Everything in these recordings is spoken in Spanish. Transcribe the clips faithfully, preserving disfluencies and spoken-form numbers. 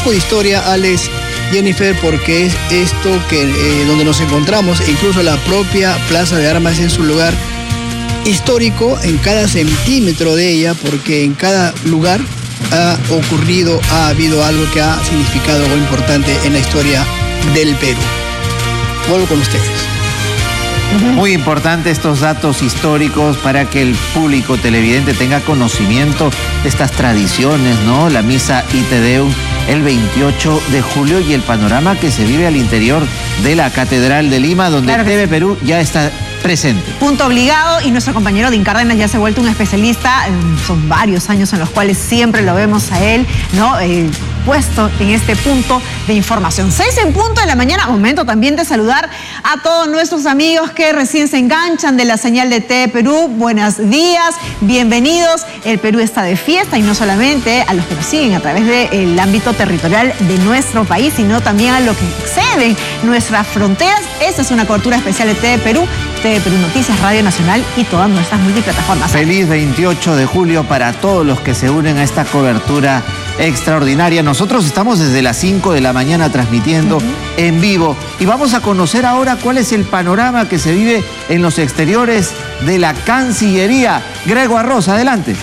poco de historia, Alex, Jennifer, porque es esto que eh, donde nos encontramos, e incluso la propia Plaza de Armas en su lugar histórico en cada centímetro de ella, porque en cada lugar ha ocurrido, ha habido algo que ha significado algo importante en la historia del Perú. Vuelvo con ustedes. Muy importante estos datos históricos para que el público televidente tenga conocimiento de estas tradiciones, ¿no? La misa Ite Deum el veintiocho de julio y el panorama que se vive al interior de la Catedral de Lima, donde claro T V Perú ya está presente. Punto obligado, y nuestro compañero Dean Cárdenas ya se ha vuelto un especialista. Son varios años en los cuales siempre lo vemos a él, ¿no? Eh, puesto en este punto de información. Seis en punto de la mañana, momento también de saludar a todos nuestros amigos que recién se enganchan de la señal de T V Perú. Buenos días, bienvenidos. El Perú está de fiesta, y no solamente a los que nos siguen a través del ámbito territorial de nuestro país, sino también a los que exceden nuestras fronteras. Esta es una cobertura especial de T V Perú, T V Perú Noticias, Radio Nacional y todas nuestras multiplataformas. Feliz veintiocho de julio para todos los que se unen a esta cobertura extraordinaria. Nosotros estamos desde las cinco de la mañana transmitiendo uh-huh. en vivo, y vamos a conocer ahora cuál es el panorama que se vive en los exteriores de la Cancillería. Grego Arroz, adelante.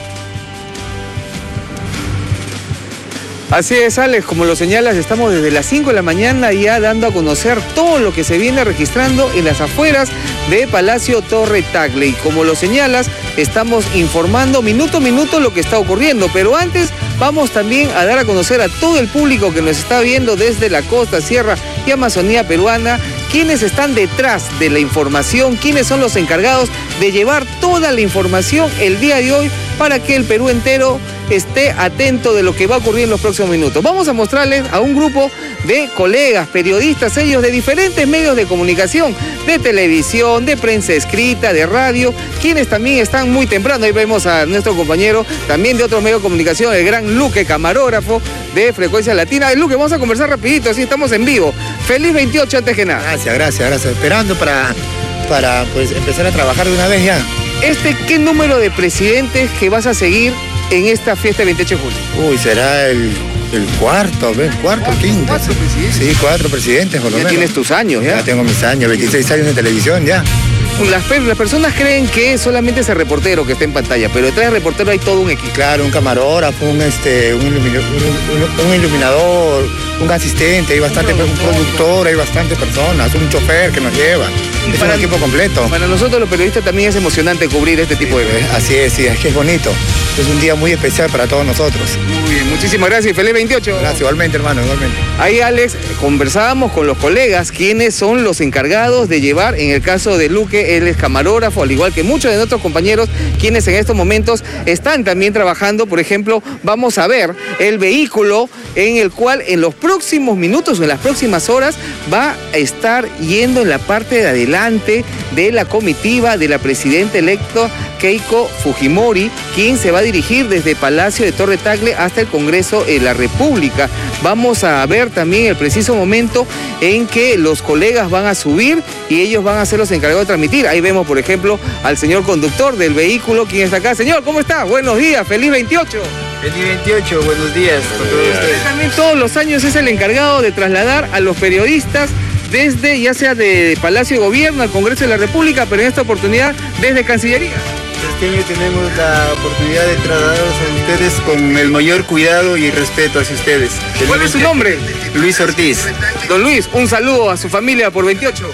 Así es, Alex, como lo señalas, estamos desde las cinco de la mañana ya dando a conocer todo lo que se viene registrando en las afueras de Palacio Torre Tagle. Y como lo señalas, estamos informando minuto a minuto lo que está ocurriendo. Pero antes vamos también a dar a conocer a todo el público que nos está viendo desde la costa, sierra y Amazonía peruana, quiénes están detrás de la información, quiénes son los encargados de llevar toda la información el día de hoy para que el Perú entero esté atento de lo que va a ocurrir en los próximos minutos. Vamos a mostrarles a un grupo de colegas, periodistas, ellos de diferentes medios de comunicación, de televisión, de prensa escrita, de radio, quienes también están muy temprano. Ahí vemos a nuestro compañero también de otros medios de comunicación, el gran Luque, camarógrafo de Frecuencia Latina. Luque, vamos a conversar rapidito, así estamos en vivo. Feliz veintiocho antes que nada. Gracias, gracias, gracias. Esperando para, para pues, empezar a trabajar de una vez ya. Este, ¿qué número de presidentes que vas a seguir en esta fiesta del veintiocho de julio? Uy, será el, el cuarto, el cuarto, el quinto. ¿Cuatro presidentes? Sí, cuatro presidentes por lo ya menos. Tienes tus años, ¿ya? Ya tengo mis años, veintiséis años de televisión ya. Las, las personas creen que solamente es el reportero que está en pantalla, pero detrás del reportero hay todo un equipo. Claro, un camarógrafo, un, este, un, ilumino, un, un iluminador, un asistente, hay bastante, un productor, un productor, hay bastantes personas, un chofer que nos lleva. Es para, un equipo completo. Para nosotros los periodistas también es emocionante cubrir este tipo de eventos. Así es, sí, es que es bonito. Es un día muy especial para todos nosotros. Muy bien, muchísimas gracias y feliz veintiocho. Gracias, igualmente, hermano, igualmente. Ahí, Alex, conversábamos con los colegas, quienes son los encargados de llevar, en el caso de Luque, él es camarógrafo, al igual que muchos de nuestros compañeros, quienes en estos momentos están también trabajando. Por ejemplo, vamos a ver el vehículo en el cual en los próximos minutos o en las próximas horas va a estar yendo en la parte de adelante de la comitiva de la presidenta electa Keiko Fujimori, quien se va a dirigir desde Palacio de Torre Tagle hasta el Congreso de la República. Vamos a ver también el preciso momento en que los colegas van a subir y ellos van a ser los encargados de transmitir. Ahí vemos, por ejemplo, al señor conductor del vehículo, quien está acá. Señor, ¿cómo está? Buenos días, feliz veintiocho. Feliz veintiocho, buenos días con todos ustedes. También todos los años es el encargado de trasladar a los periodistas desde, ya sea de Palacio de Gobierno al Congreso de la República, pero en esta oportunidad desde Cancillería. Este año tenemos la oportunidad de trasladarlos a ustedes con el mayor cuidado y respeto hacia ustedes. ¿Cuál es su nombre? Luis Ortiz. Don Luis, un saludo a su familia por veintiocho.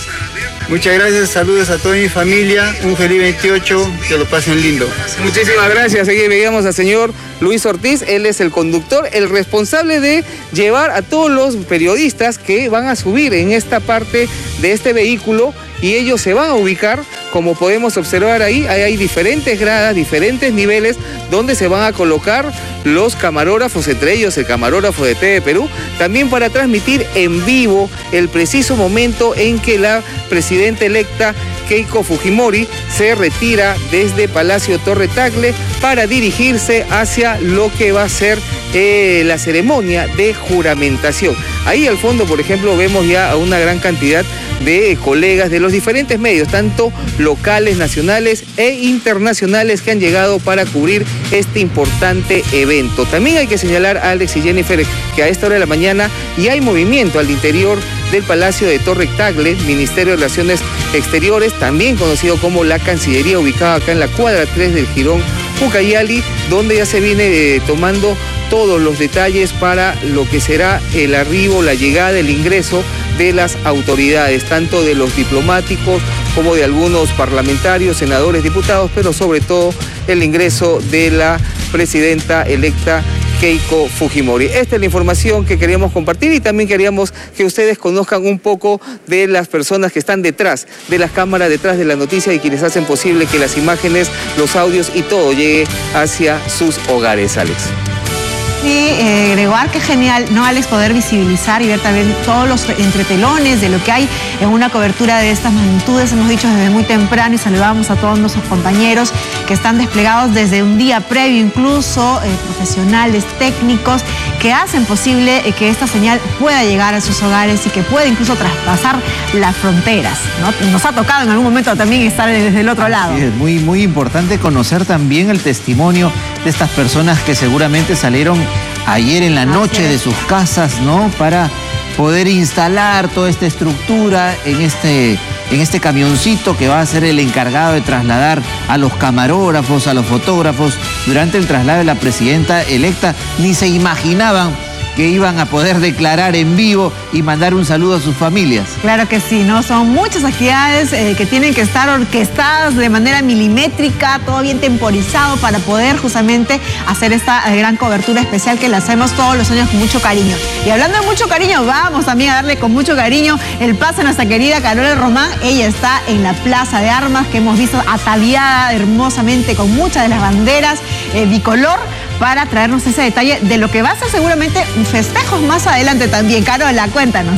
Muchas gracias, saludos a toda mi familia, un feliz veintiocho, que lo pasen lindo. Muchísimas gracias. Aquí veíamos al señor Luis Ortiz, él es el conductor, el responsable de llevar a todos los periodistas que van a subir en esta parte de este vehículo, y ellos se van a ubicar, como podemos observar ahí, ahí hay diferentes gradas, diferentes niveles donde se van a colocar los camarógrafos, entre ellos el camarógrafo de T V Perú, también para transmitir en vivo el preciso momento en que la presidenta electa Keiko Fujimori se retira desde Palacio Torre Tagle para dirigirse hacia lo que va a ser eh, la ceremonia de juramentación. Ahí al fondo, por ejemplo, vemos ya a una gran cantidad de colegas de los diferentes medios, tanto locales, nacionales e internacionales, que han llegado para cubrir este importante evento. También hay que señalar, Alex y Jennifer, que a esta hora de la mañana ya hay movimiento al interior del Palacio de Torre Tagle, Ministerio de Relaciones Exteriores, también conocido como la Cancillería, ubicada acá en la cuadra tres del Jirón Ucayali, donde ya se viene eh, tomando todos los detalles para lo que será el arribo, la llegada, el ingreso de las autoridades, tanto de los diplomáticos como de algunos parlamentarios, senadores, diputados, pero sobre todo el ingreso de la presidenta electa Keiko Fujimori. Esta es la información que queríamos compartir y también queríamos que ustedes conozcan un poco de las personas que están detrás de las cámaras, detrás de la noticia y quienes hacen posible que las imágenes, los audios y todo llegue hacia sus hogares, Alex. Sí, eh, Gregoire, qué genial, ¿no, Alex? Poder visibilizar y ver también todos los entretelones de lo que hay en una cobertura de estas magnitudes. Hemos dicho desde muy temprano y saludamos a todos nuestros compañeros que están desplegados desde un día previo, incluso eh, profesionales, técnicos, que hacen posible eh, que esta señal pueda llegar a sus hogares y que pueda incluso traspasar las fronteras, ¿no? Nos ha tocado en algún momento también estar desde el otro lado. Sí, es muy, muy importante conocer también el testimonio de estas personas que seguramente salieron ayer en la noche de sus casas, ¿no? Para poder instalar toda esta estructura en este, en este camioncito que va a ser el encargado de trasladar a los camarógrafos, a los fotógrafos durante el traslado de la presidenta electa. Ni se imaginaban que iban a poder declarar en vivo y mandar un saludo a sus familias. Claro que sí, ¿no? Son muchas actividades eh, que tienen que estar orquestadas de manera milimétrica, todo bien temporizado para poder justamente hacer esta eh, gran cobertura especial que la hacemos todos los años con mucho cariño. Y hablando de mucho cariño, vamos también a darle con mucho cariño el pase a nuestra querida Carola Román. Ella está en la Plaza de Armas, que hemos visto ataviada hermosamente con muchas de las banderas eh, bicolor, para traernos ese detalle de lo que va a ser seguramente festejos más adelante también. Carola, cuéntanos.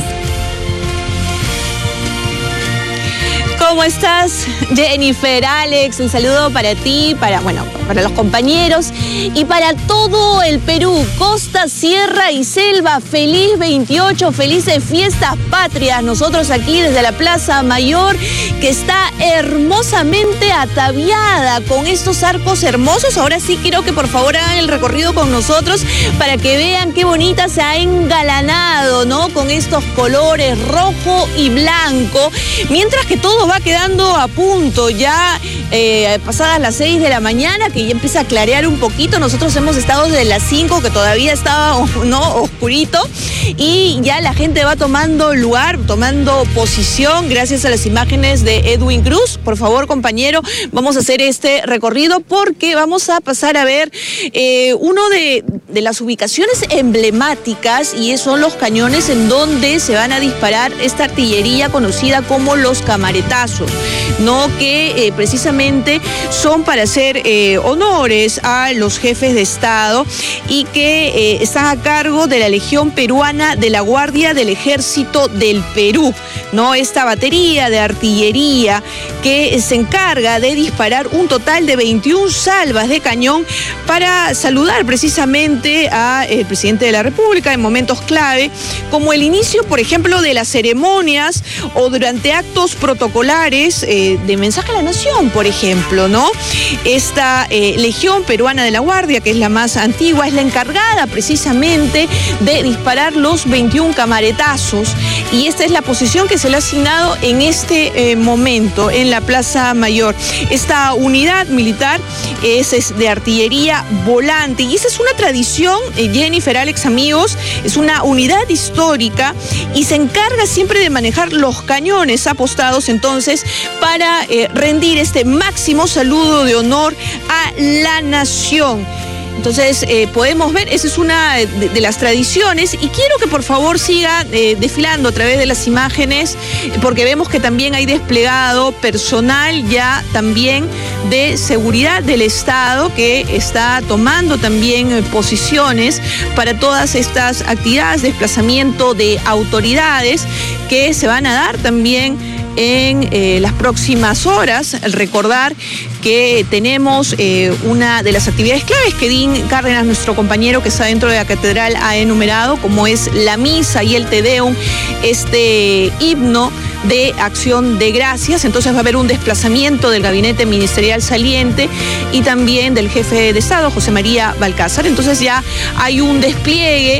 ¿Cómo estás, Jennifer, Alex? Un saludo para ti, para, bueno, para los compañeros y para todo el Perú, costa, sierra y selva. Feliz veintiocho, felices fiestas patrias. Nosotros aquí desde la Plaza Mayor, que está hermosamente ataviada con estos arcos hermosos. Ahora sí quiero que por favor hagan el recorrido con nosotros para que vean qué bonita se ha engalanado, ¿no? Con estos colores rojo y blanco. Mientras que todo va quedando a punto, ya eh, pasadas las seis de la mañana, que ya empieza a clarear un poquito. Nosotros hemos estado desde las cinco, que todavía estaba, ¿no?, oscurito, y ya la gente va tomando lugar, tomando posición, gracias a las imágenes de Edwin Cruz. Por favor, compañero, vamos a hacer este recorrido porque vamos a pasar a ver eh, uno de, de las ubicaciones emblemáticas, y son los cañones en donde se van a disparar esta artillería conocida como los camaretazos, ¿no? Que eh, precisamente son para hacer eh, honores a los jefes de Estado y que eh, están a cargo de la Legión Peruana de la Guardia del Ejército del Perú, ¿no? Esta batería de artillería que se encarga de disparar un total de veintiuna salvas de cañón para saludar precisamente al presidente de la República en momentos clave, como el inicio, por ejemplo, de las ceremonias o durante actos protocolares eh, de mensaje a la nación, por ejemplo, ¿no? Esta eh, Legión Peruana de la Guardia, que es la más antigua, es la encargada precisamente de disparar los veintiuna camaretazos, y esta es la posición que se le ha asignado en este eh, momento en la Plaza Mayor. Esta unidad militar es, es de artillería volante, y esa es una tradición, eh, Jennifer, Alex, amigos, es una unidad histórica y se encarga siempre de manejar los cañones apostados entonces para eh, rendir este máximo saludo de honor a la nación. Entonces eh, podemos ver, esa es una de, de las tradiciones, y quiero que por favor siga eh, desfilando a través de las imágenes, porque vemos que también hay desplegado personal ya también de seguridad del Estado que está tomando también eh, posiciones para todas estas actividades, desplazamiento de autoridades que se van a dar también en eh, las próximas horas. Recordar que tenemos eh, una de las actividades claves que Dean Cárdenas, nuestro compañero que está dentro de la catedral, ha enumerado, como es la misa y el Te Deum, este himno de acción de gracias. Entonces va a haber un desplazamiento del gabinete ministerial saliente y también del jefe de Estado, José María Balcázar. Entonces ya hay un despliegue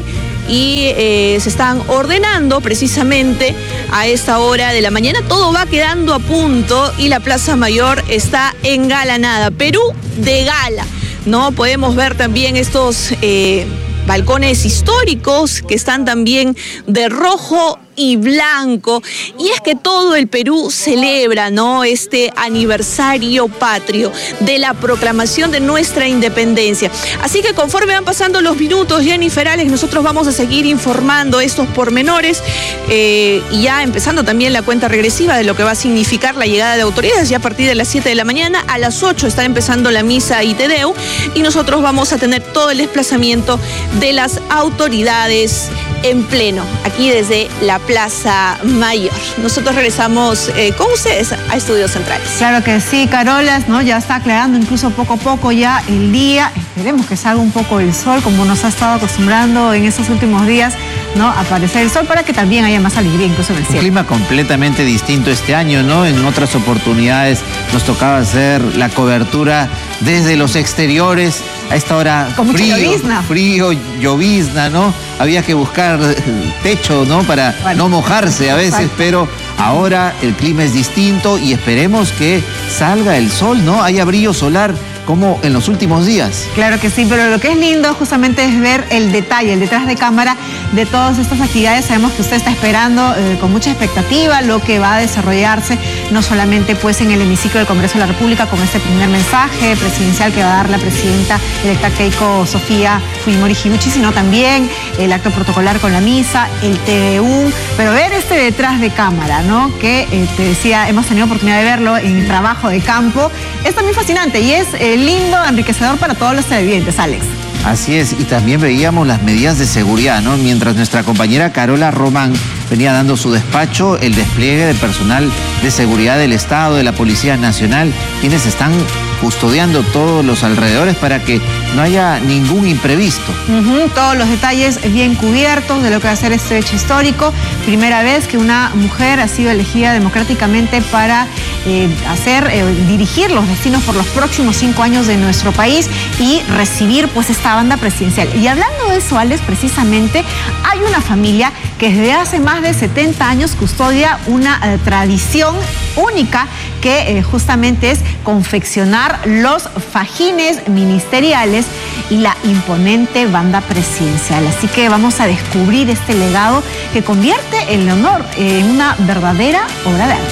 y eh, se están ordenando precisamente a esta hora de la mañana. Todo va quedando a punto y la Plaza Mayor está engalanada. Perú de gala, ¿no? Podemos ver también estos eh, balcones históricos que están también de rojo y blanco, y es que todo el Perú celebra, ¿no?, este aniversario patrio de la proclamación de nuestra independencia. Así que conforme van pasando los minutos, Jennifer Alex, nosotros vamos a seguir informando estos pormenores eh, y ya empezando también la cuenta regresiva de lo que va a significar la llegada de autoridades. Ya a partir de las siete de la mañana, a las ocho está empezando la misa y Te Deum, y nosotros vamos a tener todo el desplazamiento de las autoridades en pleno, aquí desde la Plaza Mayor. Nosotros regresamos eh, con ustedes a Estudios Centrales. Claro que sí, Carolas, ¿no? Ya está aclarando incluso poco a poco ya el día. Esperemos que salga un poco el sol, como nos ha estado acostumbrando en estos últimos días, ¿no?, a aparecer el sol, para que también haya más alegría incluso en el cielo. Un clima completamente distinto este año, ¿no? En otras oportunidades nos tocaba hacer la cobertura desde los exteriores. A esta hora con frío, mucha llovizna. frío, llovizna, ¿no? Había que buscar techo, ¿no?, para bueno, no mojarse a veces, exacto. Pero ahora el clima es distinto y esperemos que salga el sol, ¿no? Haya brillo solar como en los últimos días. Claro que sí, pero lo que es lindo justamente es ver el detalle, el detrás de cámara de todas estas actividades. Sabemos que usted está esperando eh, con mucha expectativa lo que va a desarrollarse, no solamente pues en el hemiciclo del Congreso de la República con este primer mensaje presidencial que va a dar la presidenta electa Keiko Sofía Fujimori Higuchi, sino también el acto protocolar con la misa, el Te Deum, pero ver este detrás de cámara, ¿no?, que eh, te decía, hemos tenido oportunidad de verlo en trabajo de campo, es también fascinante y es eh, lindo, enriquecedor para todos los televidentes, Alex. Así es, y también veíamos las medidas de seguridad, ¿no? Mientras nuestra compañera Carola Román venía dando su despacho, el despliegue de personal de seguridad del Estado, de la Policía Nacional, quienes están custodiando todos los alrededores para que no haya ningún imprevisto. Uh-huh, todos los detalles bien cubiertos de lo que va a ser este hecho histórico. Primera vez que una mujer ha sido elegida democráticamente para eh, hacer, eh, dirigir los destinos por los próximos cinco años de nuestro país y recibir pues esta banda presidencial. Y hablando de eso, Alex, precisamente hay una familia que desde hace más de setenta años custodia una eh, tradición única que eh, justamente es confeccionar los fajines ministeriales y la imponente banda presidencial. Así que vamos a descubrir este legado que convierte el honor en una verdadera obra de arte.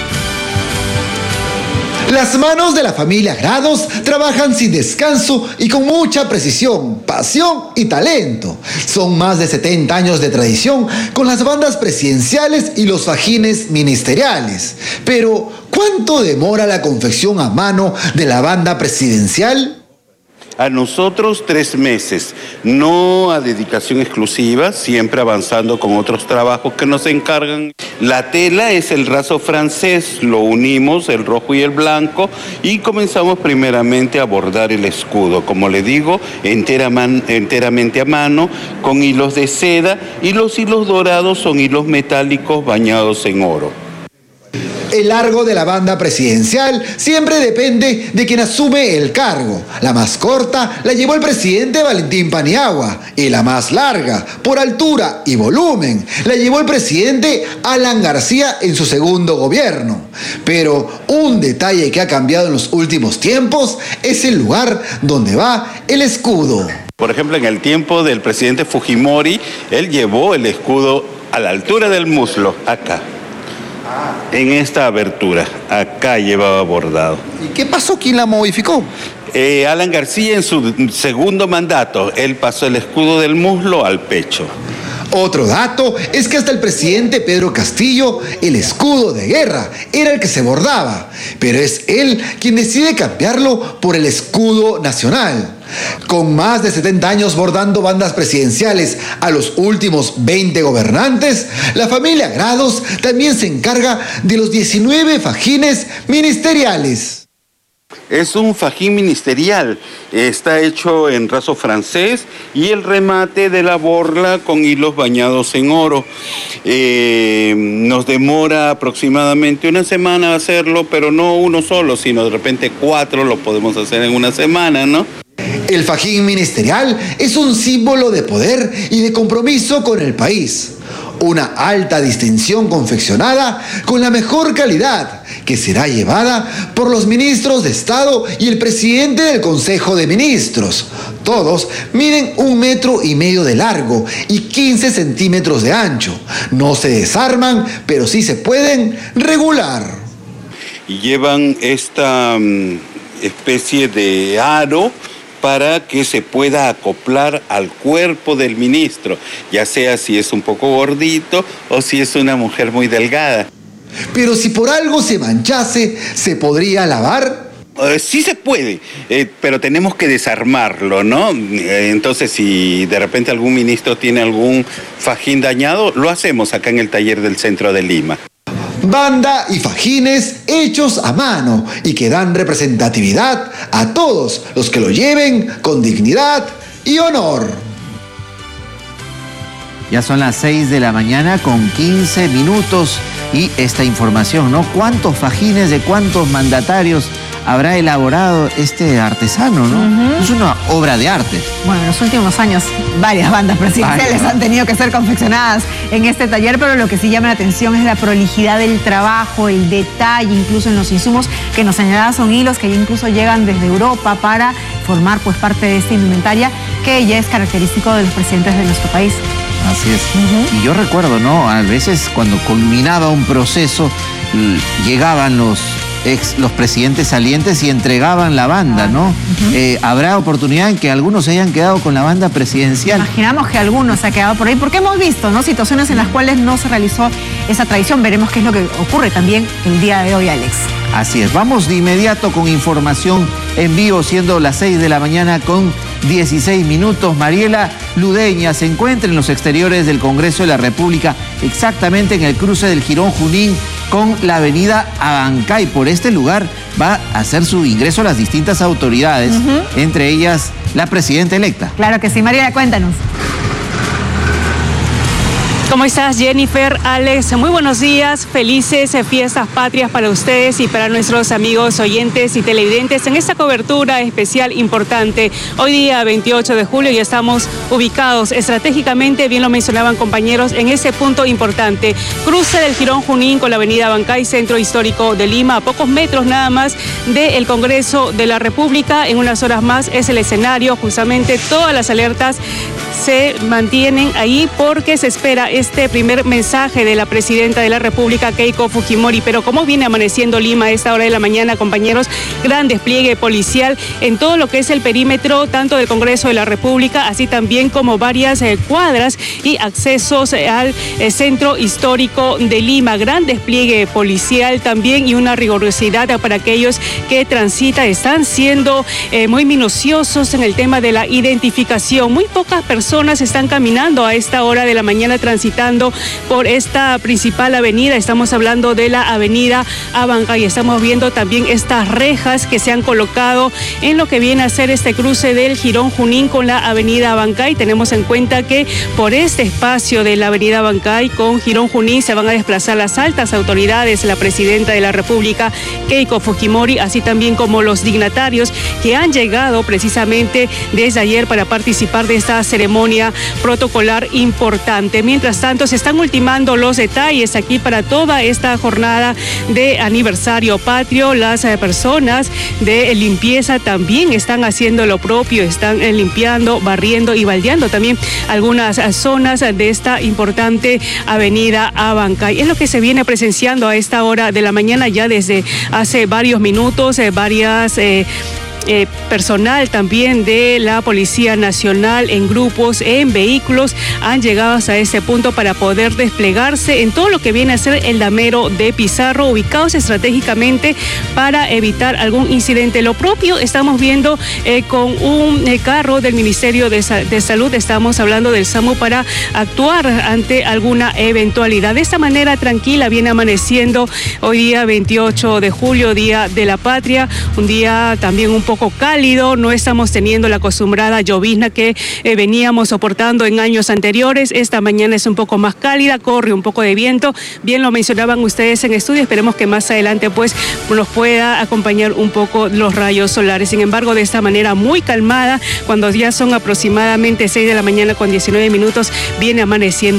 Las manos de la familia Grados trabajan sin descanso y con mucha precisión, pasión y talento. Son más de setenta años de tradición con las bandas presidenciales y los fajines ministeriales. Pero, ¿cuánto demora la confección a mano de la banda presidencial? A nosotros tres meses, no a dedicación exclusiva, siempre avanzando con otros trabajos que nos encargan. La tela es el raso francés, lo unimos, el rojo y el blanco, y comenzamos primeramente a bordar el escudo, como le digo, entera man, enteramente a mano, con hilos de seda, y los hilos dorados son hilos metálicos bañados en oro. El largo de la banda presidencial siempre depende de quien asume el cargo. La más corta la llevó el presidente Valentín Paniagua y la más larga, por altura y volumen, la llevó el presidente Alan García en su segundo gobierno. Pero un detalle que ha cambiado en los últimos tiempos es el lugar donde va el escudo. Por ejemplo, en el tiempo del presidente Fujimori, él llevó el escudo a la altura del muslo, acá. En esta abertura, acá llevaba bordado. ¿Y qué pasó? ¿Quién la modificó? Eh, Alan García en su segundo mandato, él pasó el escudo del muslo al pecho. Otro dato es que hasta el presidente Pedro Castillo, el escudo de guerra era el que se bordaba, pero es él quien decide cambiarlo por el escudo nacional. Con más de setenta años bordando bandas presidenciales a los últimos veinte gobernantes, la familia Grados también se encarga de los diecinueve fajines ministeriales. Es un fajín ministerial, está hecho en raso francés y el remate de la borla con hilos bañados en oro. Eh, nos demora aproximadamente una semana hacerlo, pero no uno solo, sino de repente cuatro lo podemos hacer en una semana, ¿no? El fajín ministerial es un símbolo de poder y de compromiso con el país. Una alta distinción confeccionada con la mejor calidad que será llevada por los ministros de Estado y el presidente del Consejo de Ministros. Todos miden un metro y medio de largo y quince centímetros de ancho. No se desarman, pero sí se pueden regular. Y llevan esta um, especie de aro para que se pueda acoplar al cuerpo del ministro, ya sea si es un poco gordito o si es una mujer muy delgada. Pero si por algo se manchase, ¿se podría lavar? Uh, sí se puede, eh, pero tenemos que desarmarlo, ¿no? Eh, entonces, si de repente algún ministro tiene algún fajín dañado, lo hacemos acá en el taller del centro de Lima. Banda y fajines hechos a mano y que dan representatividad a todos los que lo lleven con dignidad y honor. Ya son las seis de la mañana con quince minutos y esta información, ¿no? ¿Cuántos fajines de cuántos mandatarios habrá elaborado este artesano, no? Uh-huh. Es una obra de arte. Bueno, en los últimos años varias bandas presidenciales Ay, no. han tenido que ser confeccionadas en este taller, pero lo que sí llama la atención es la prolijidad del trabajo, el detalle, incluso en los insumos que nos señalaban son hilos que ya incluso llegan desde Europa para formar pues parte de esta indumentaria que ya es característico de los presidentes de nuestro país. Así es. Uh-huh. Y yo recuerdo, ¿no? A veces cuando culminaba un proceso, llegaban los ex, los presidentes salientes y entregaban la banda, ¿no? Uh-huh. eh, ¿Habrá oportunidad en que algunos se hayan quedado con la banda presidencial? Imaginamos que algunos se ha quedado por ahí, porque hemos visto, ¿no? Situaciones en las cuales no se realizó esa tradición. Veremos qué es lo que ocurre también el día de hoy, Alex. Así es. Vamos de inmediato con información en vivo, siendo las seis de la mañana con dieciséis minutos. Mariela Ludeña se encuentra en los exteriores del Congreso de la República, exactamente en el cruce del Jirón Junín con la avenida Abancay. Por este lugar va a hacer su ingreso las distintas autoridades, uh-huh. entre ellas la presidenta electa. Claro que sí, Mariela, cuéntanos. ¿Cómo estás, Jennifer, Alex? Muy buenos días, felices fiestas patrias para ustedes y para nuestros amigos oyentes y televidentes en esta cobertura especial importante. Hoy día veintiocho de julio ya estamos ubicados estratégicamente, bien lo mencionaban compañeros, en ese punto importante. Cruce del Jirón Junín con la avenida Abancay, centro histórico de Lima, a pocos metros nada más del Congreso de la República. En unas horas más es el escenario, justamente todas las alertas se mantienen ahí porque se espera este primer mensaje de la presidenta de la República, Keiko Fujimori. Pero ¿cómo viene amaneciendo Lima a esta hora de la mañana, compañeros? Gran despliegue policial en todo lo que es el perímetro, tanto del Congreso de la República, así también como varias eh, cuadras y accesos eh, al eh, centro histórico de Lima. Gran despliegue policial también y una rigurosidad para aquellos que transitan. Están siendo eh, muy minuciosos en el tema de la identificación. Muy pocas personas Personas están caminando a esta hora de la mañana transitando por esta principal avenida. Estamos hablando de la avenida Abancay. Estamos viendo también estas rejas que se han colocado en lo que viene a ser este cruce del Jirón Junín con la avenida Abancay. Tenemos en cuenta que por este espacio de la avenida Abancay con Jirón Junín se van a desplazar las altas autoridades, la presidenta de la República, Keiko Fujimori, así también como los dignatarios que han llegado precisamente desde ayer para participar de esta ceremonia protocolar importante. Mientras tanto, se están ultimando los detalles aquí para toda esta jornada de aniversario patrio. Las eh, personas de limpieza también están haciendo lo propio, están eh, limpiando, barriendo y baldeando también algunas eh, zonas de esta importante avenida Abancay. Es lo que se viene presenciando a esta hora de la mañana ya desde hace varios minutos, eh, varias... Eh, eh, personal también de la Policía Nacional en grupos, en vehículos, han llegado hasta este punto para poder desplegarse en todo lo que viene a ser el damero de Pizarro, ubicados estratégicamente para evitar algún incidente. Lo propio estamos viendo eh, con un eh, carro del Ministerio de, Sa- de Salud, estamos hablando del SAMU, para actuar ante alguna eventualidad. De esta manera tranquila viene amaneciendo hoy día veintiocho de julio, Día de la Patria, un día también un poco cálido, no estamos teniendo la acostumbrada llovizna que eh, veníamos soportando en años anteriores. Esta mañana es un poco más cálida, corre un poco de viento, bien lo mencionaban ustedes en estudio, esperemos que más adelante pues nos pueda acompañar un poco los rayos solares. Sin embargo, de esta manera muy calmada, cuando ya son aproximadamente seis de la mañana con diecinueve minutos, viene amaneciendo